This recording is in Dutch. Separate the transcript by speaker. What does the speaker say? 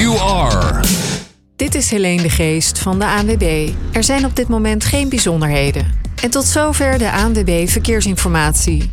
Speaker 1: you are.
Speaker 2: Dit is Helene de Geest van de ANWB. Er zijn op dit moment geen bijzonderheden. En tot zover de ANWB Verkeersinformatie.